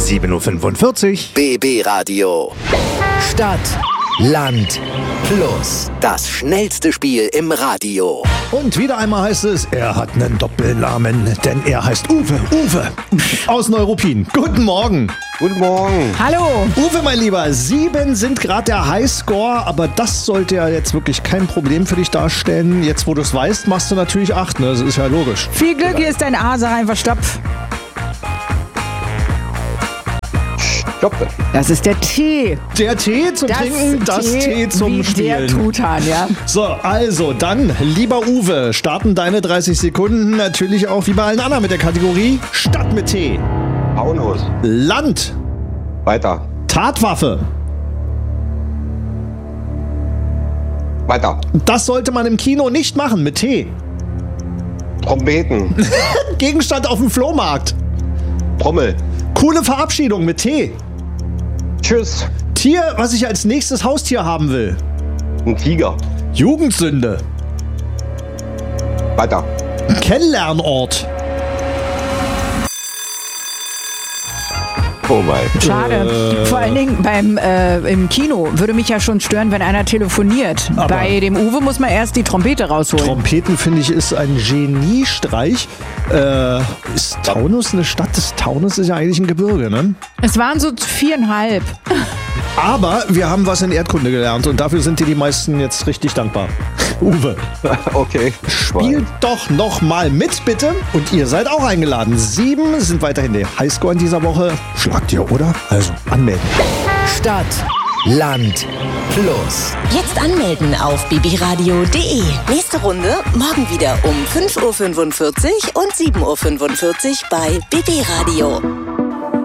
7:45 Uhr. BB Radio. Stadt, Land, Plus. Das schnellste Spiel im Radio. Und wieder einmal heißt es, er hat einen Doppelnamen, denn er heißt Uwe. Uwe aus Neuruppin. Guten Morgen. Guten Morgen. Hallo. Uwe, mein Lieber, 7 sind gerade der Highscore, aber das sollte ja jetzt wirklich kein Problem für dich darstellen. Jetzt, wo du es weißt, machst du natürlich 8, ne? Das ist ja logisch. Viel Glück, hier ist dein A, sag einfach Stopp. Stopp. Das ist der Tee. Der Tee zum Trinken, das Tee zum wie Spielen. Der Truthahn, ja. So, also dann, lieber Uwe, starten deine 30 Sekunden natürlich auch wie bei allen anderen mit der Kategorie Stadt mit T. Bauernhaus. Land. Weiter. Tatwaffe. Weiter. Das sollte man im Kino nicht machen mit T. Trompeten. Gegenstand auf dem Flohmarkt. Trommel. Coole Verabschiedung mit T. Tschüss. Tier, was ich als nächstes Haustier haben will. Ein Tiger. Jugendsünde. Weiter. Kennenlernort. Oh mein. Schade. Vor allen Dingen im Kino würde mich ja schon stören, wenn einer telefoniert. Aber bei dem Uwe muss man erst die Trompete rausholen. Trompeten, finde ich, ist ein Geniestreich. Ist Taunus eine Stadt? Taunus ist ja eigentlich ein Gebirge, ne? Es waren so 4,5. Aber wir haben was in Erdkunde gelernt und dafür sind dir die meisten jetzt richtig dankbar. Uwe, Okay. spielt doch noch mal mit, bitte. Und ihr seid auch eingeladen. 7 sind weiterhin der Highscore in dieser Woche. Schlagt ihr, oder? Also, anmelden. Stadt, Land, Plus. Jetzt anmelden auf bbradio.de. Nächste Runde morgen wieder um 5:45 Uhr und 7:45 Uhr bei BB Radio.